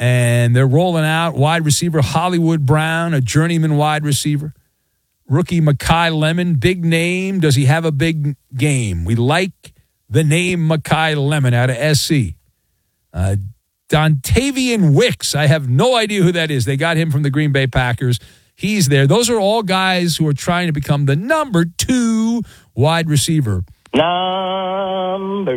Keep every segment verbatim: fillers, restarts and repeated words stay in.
And they're rolling out wide receiver Hollywood Brown, a journeyman wide receiver. Rookie Makai Lemon, big name. Does he have a big game? We like the name Makai Lemon out of S C. Uh, Dontavian Wicks, I have no idea who that is. They got him from the Green Bay Packers. He's there. Those are all guys who are trying to become the number two wide receiver. Number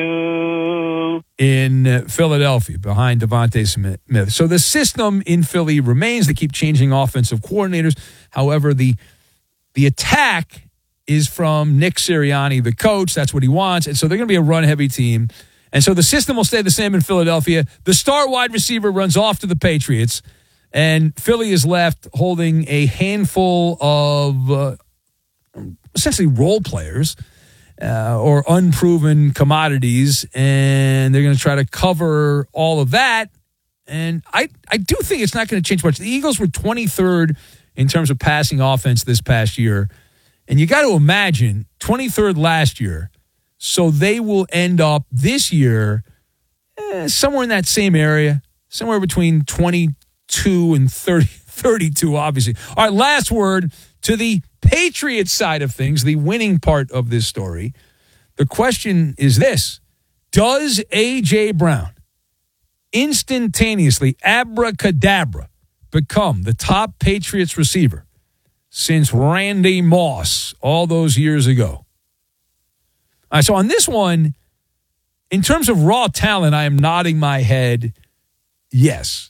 two. In Philadelphia, behind Devontae Smith. So the system in Philly remains. They keep changing offensive coordinators. However, the the attack is from Nick Sirianni, the coach. That's what he wants. And so they're going to be a run-heavy team. And so the system will stay the same in Philadelphia. The star wide receiver runs off to the Patriots. And Philly is left holding a handful of uh, essentially role players. Uh, or unproven commodities, and they're going to try to cover all of that. And I, I do think it's not going to change much. The Eagles were twenty-third in terms of passing offense this past year, and you got to imagine twenty-third last year, so they will end up this year eh, somewhere in that same area, somewhere between twenty-two and thirty, thirty-two, obviously. All right, last word to the Patriots side of things, the winning part of this story. The question is this: does A J. Brown instantaneously, abracadabra, become the top Patriots receiver since Randy Moss all those years ago? All right, so on this one, in terms of raw talent, I am nodding my head yes.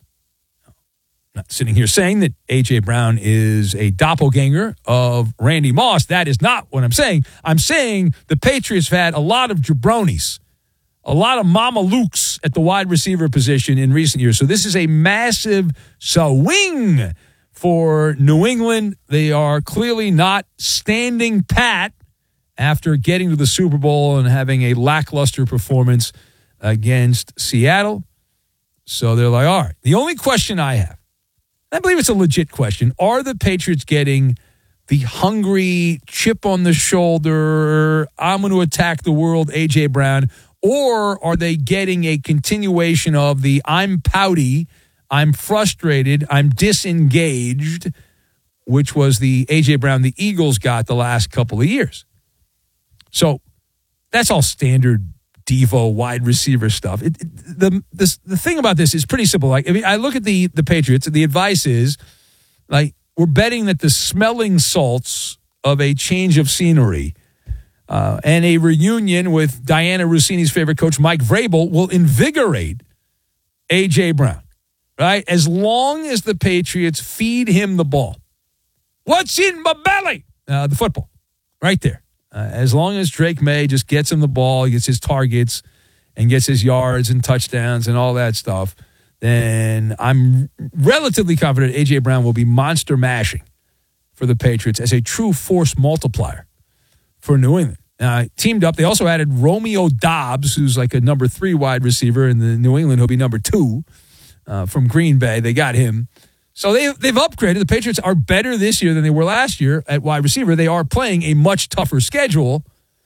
Not sitting here saying that A J. Brown is a doppelganger of Randy Moss. That is not what I'm saying. I'm saying the Patriots have had a lot of jabronis, a lot of Mama Lukes at the wide receiver position in recent years. So this is a massive swing for New England. They are clearly not standing pat after getting to the Super Bowl and having a lackluster performance against Seattle. So they're like, all right, the only question I have, I believe it's a legit question. Are the Patriots getting the hungry, chip on the shoulder, I'm going to attack the world, A J. Brown, or are they getting a continuation of the I'm pouty, I'm frustrated, I'm disengaged, which was the A J. Brown the Eagles got the last couple of years? So that's all standard Devo wide receiver stuff. It, it, the this, the thing about this is pretty simple. Like, I mean, I look at the the Patriots. The advice is, like, we're betting that the smelling salts of a change of scenery uh, and a reunion with Diana Rossini's favorite coach, Mike Vrabel, will invigorate A J. Brown. Right, as long as the Patriots feed him the ball. What's in my belly? Uh, the football, right there. Uh, as long as Drake May just gets him the ball, he gets his targets and gets his yards and touchdowns and all that stuff, then I'm relatively confident A J. Brown will be monster mashing for the Patriots as a true force multiplier for New England. Uh, teamed up, they also added Romeo Doubs, who's like a number three wide receiver in the New England. He'll be number two uh, from Green Bay. They got him. So they, they've upgraded. The Patriots are better this year than they were last year at wide receiver. They are playing a much tougher schedule.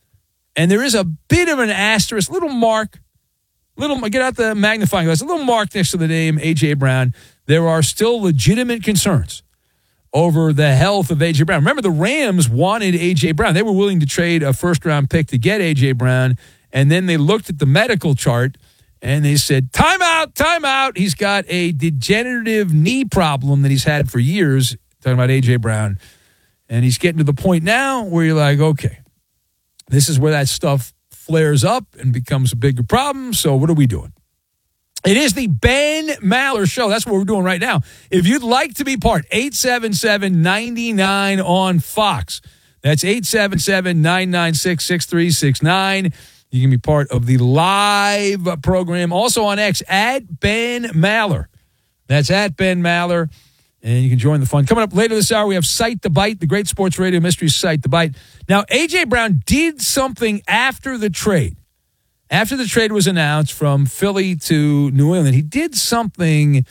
And there is a bit of an asterisk, little mark, little get out the magnifying glass, a little mark next to the name A J. Brown. There are still legitimate concerns over the health of A J. Brown. Remember, the Rams wanted A J. Brown. They were willing to trade a first-round pick to get A J. Brown, and then they looked at the medical chart, and they said, time out, time out. He's got a degenerative knee problem that he's had for years, talking about A J. Brown. And he's getting to the point now where you're like, okay, this is where that stuff flares up and becomes a bigger problem. So what are we doing? It is the Ben Maller Show. That's what we're doing right now. If you'd like to be part, eight seven seven, nine nine on Fox. That's eight seven seven, nine nine six, six three six nine. You can be part of the live program. Also on X, at Ben Maller. That's at Ben Maller. And you can join the fun. Coming up later this hour, we have Sight the Bite, the great sports radio mystery Sight the Bite. Now, A J. Brown did something after the trade. After the trade was announced from Philly to New England, he did something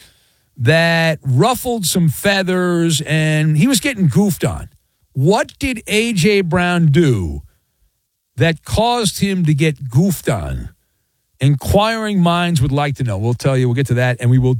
that ruffled some feathers, and he was getting goofed on. What did A J. Brown do that caused him to get goofed on? Inquiring minds would like to know. We'll tell you. We'll get to that, and we will